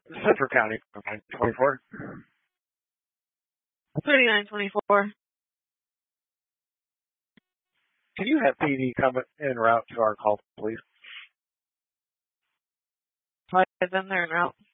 Central County, 24. 3924. Can you have PD come en route to our call, please? Probably them there en route.